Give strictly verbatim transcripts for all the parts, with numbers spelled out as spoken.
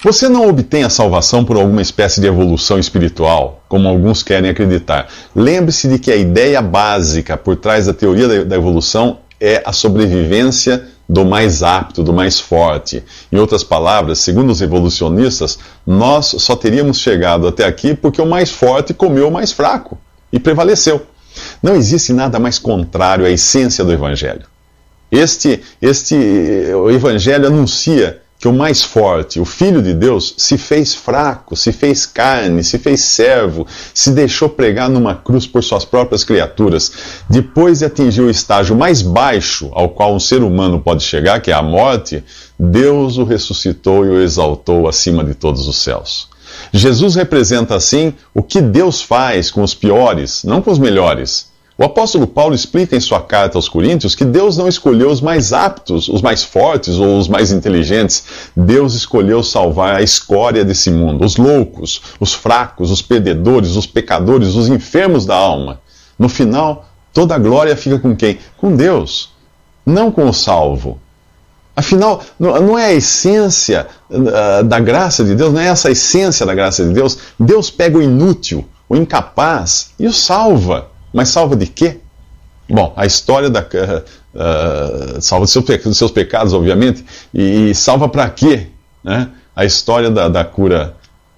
Você não obtém a salvação por alguma espécie de evolução espiritual, como alguns querem acreditar. Lembre-se de que a ideia básica por trás da teoria da evolução é a sobrevivência do mais apto, do mais forte. Em outras palavras, segundo os evolucionistas, nós só teríamos chegado até aqui porque o mais forte comeu o mais fraco e prevaleceu. Não existe nada mais contrário à essência do Evangelho. Este, este, o Evangelho anuncia que o mais forte, o Filho de Deus, se fez fraco, se fez carne, se fez servo, se deixou pregar numa cruz por suas próprias criaturas. Depois de atingir o estágio mais baixo ao qual um ser humano pode chegar, que é a morte, Deus o ressuscitou e o exaltou acima de todos os céus. Jesus representa, assim, o que Deus faz com os piores, não com os melhores. O apóstolo Paulo explica em sua carta aos Coríntios que Deus não escolheu os mais aptos, os mais fortes ou os mais inteligentes. Deus escolheu salvar a escória desse mundo, os loucos, os fracos, os perdedores, os pecadores, os enfermos da alma. No final, toda a glória fica com quem? Com Deus, não com o salvo. Afinal, não é a essência da graça de Deus, não é essa a essência da graça de Deus. Deus pega o inútil, o incapaz e o salva. Mas salva de quê? Bom, a história da... Uh, uh, salva dos seus pecados, obviamente, e, e salva para quê? Né? A história da, da cura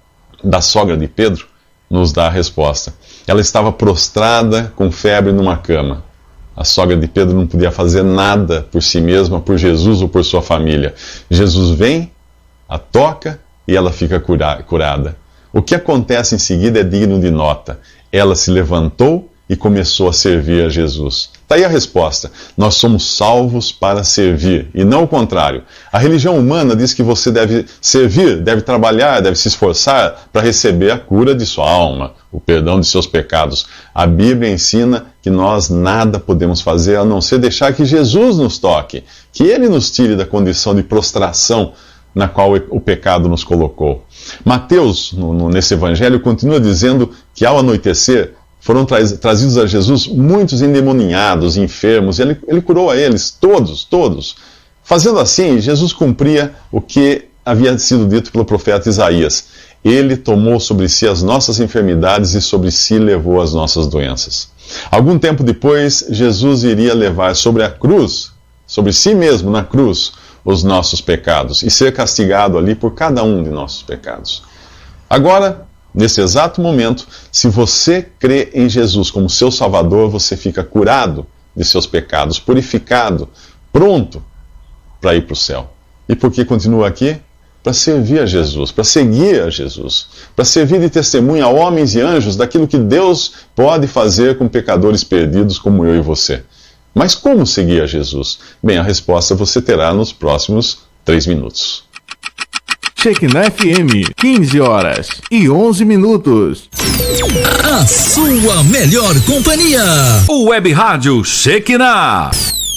da sogra de Pedro nos dá a resposta. Ela estava prostrada com febre numa cama. A sogra de Pedro não podia fazer nada por si mesma, por Jesus ou por sua família. Jesus vem, a toca e ela fica cura, curada. O que acontece em seguida é digno de nota. Ela se levantou e começou a servir a Jesus. Está aí a resposta. Nós somos salvos para servir, e não o contrário. A religião humana diz que você deve servir, deve trabalhar, deve se esforçar para receber a cura de sua alma, o perdão de seus pecados. A Bíblia ensina que nós nada podemos fazer a não ser deixar que Jesus nos toque, que Ele nos tire da condição de prostração na qual o pecado nos colocou. Mateus, no, no, nesse evangelho, continua dizendo que ao anoitecer, foram tra trazidos a Jesus muitos endemoninhados, enfermos, e ele, ele curou a eles, todos, todos. Fazendo assim, Jesus cumpria o que havia sido dito pelo profeta Isaías. Ele tomou sobre si as nossas enfermidades e sobre si levou as nossas doenças. Algum tempo depois, Jesus iria levar sobre a cruz, sobre si mesmo na cruz, os nossos pecados e ser castigado ali por cada um de nossos pecados. Agora, nesse exato momento, se você crê em Jesus como seu Salvador, você fica curado de seus pecados, purificado, pronto para ir para o céu. E por que continua aqui? Para servir a Jesus, para seguir a Jesus, para servir de testemunha a homens e anjos daquilo que Deus pode fazer com pecadores perdidos como eu e você. Mas como seguir a Jesus? Bem, a resposta você terá nos próximos três minutos. Shekinah F M, quinze horas e onze minutos. A sua melhor companhia. O Web Rádio Shekinah.